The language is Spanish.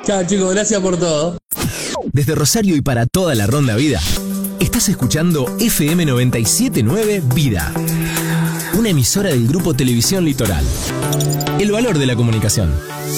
Chao, chicos, gracias por todo. Desde Rosario y para toda la Ronda Vida, estás escuchando FM 97.9 Vida, una emisora del Grupo Televisión Litoral. El valor de la comunicación.